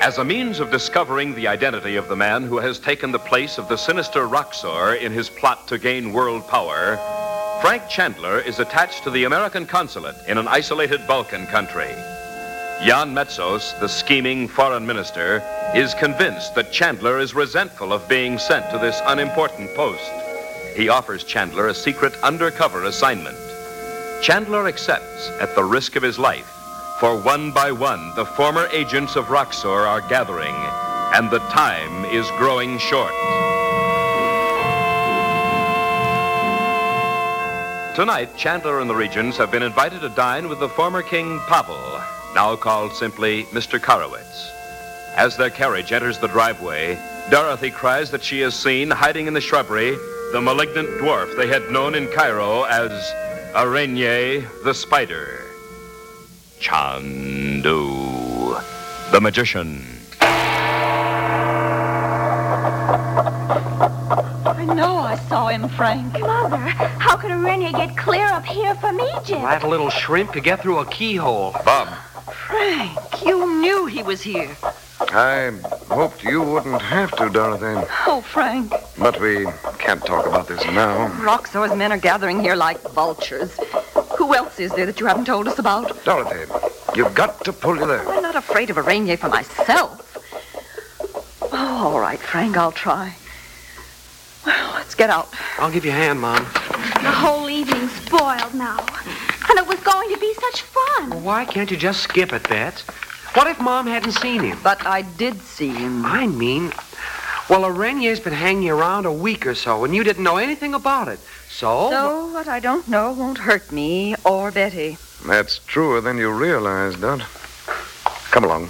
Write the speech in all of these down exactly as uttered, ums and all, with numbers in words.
As a means of discovering the identity of the man who has taken the place of the sinister Roxor in his plot to gain world power, Frank Chandler is attached to the American consulate in an isolated Balkan country. Jan Metzos, the scheming foreign minister, is convinced that Chandler is resentful of being sent to this unimportant post. He offers Chandler a secret undercover assignment. Chandler accepts at the risk of his life, for one by one, the former agents of Roxor are gathering, and the time is growing short. Tonight, Chandler and the Regents have been invited to dine with the former King Pavel, now called simply Mister Karowitz. As their carriage enters the driveway, Dorothy cries that she has seen, hiding in the shrubbery, the malignant dwarf they had known in Cairo as Araignée the Spider. Chandu, the magician. I know I saw him, Frank. Mother, how could Araignée get clear up here from Egypt? That little shrimp could get through a keyhole. Bob. Frank, you knew he was here. I hoped you wouldn't have to, Dorothy. Oh, Frank. But we can't talk about this now. Roxor's men are gathering here like vultures. Who else is there that you haven't told us about? Dorothy, you've got to pull you there. I'm not afraid of Araignée for myself. Oh, all right, Frank, I'll try. Well, let's get out. I'll give you a hand, Mom. The whole evening's spoiled now. And it was going to be such fun. Well, why can't you just skip it, Bets? What if Mom hadn't seen him? But I did see him. I mean, well, Araignée been hanging around a week or so, and you didn't know anything about it. So? So what I don't know won't hurt me or Betty. That's truer than you realize, Dot. Come along.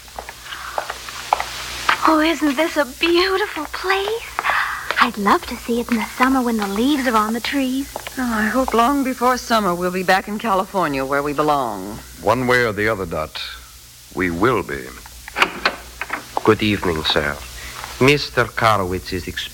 Oh, isn't this a beautiful place? I'd love to see it in the summer when the leaves are on the trees. Oh, I hope long before summer we'll be back in California where we belong. One way or the other, Dot, we will be. Good evening, sir. Mister Karowitz is expected.